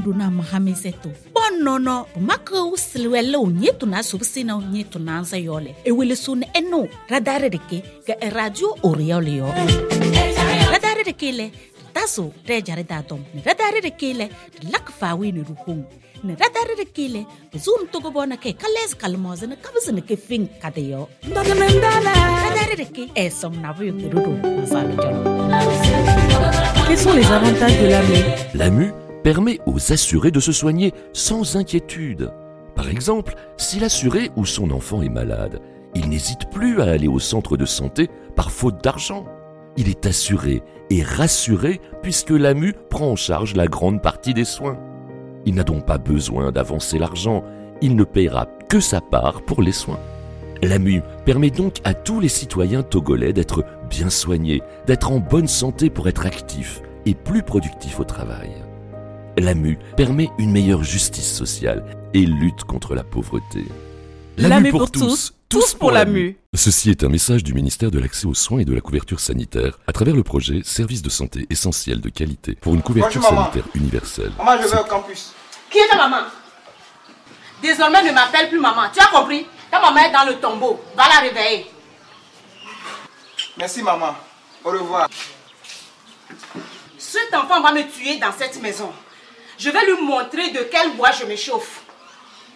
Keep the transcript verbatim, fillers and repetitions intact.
na mahamiseto bonono maka usilwele unyetuna subsina unyetuna nsa yole ewele sun eno radare deke ga radio oriole yo radare deke le taso rejare datom radare deke le lakfawi ni ruhung ne radare deke le zoom togo bona ke kales kalmoze ne kabzene ke fin kadeyo radare deke esom na bu rudo masalo jalo. Quels sont les avantages de l'A M U? L'A M U permet aux assurés de se soigner sans inquiétude. Par exemple, si l'assuré ou son enfant est malade, il n'hésite plus à aller au centre de santé par faute d'argent. Il est assuré et rassuré puisque l'A M U prend en charge la grande partie des soins. Il n'a donc pas besoin d'avancer l'argent, il ne paiera que sa part pour les soins. L'A M U permet donc à tous les citoyens togolais d'être bien soignés, d'être en bonne santé pour être actifs et plus productifs au travail. L'A M U permet une meilleure justice sociale et lutte contre la pauvreté. L'A M U pour tous, tous pour l'A M U. Ceci est un message du ministère de l'Accès aux soins et de la couverture sanitaire à travers le projet Services de santé essentiels de qualité pour une couverture Bonjour, sanitaire universelle. Maman, je vais au campus. Qui est ta maman? Désormais, ne m'appelle plus maman. Tu as compris? Ta maman est dans le tombeau. Va la réveiller. Merci, maman. Au revoir. Cet enfant va me tuer dans cette maison. Je vais lui montrer de quel bois je me chauffe.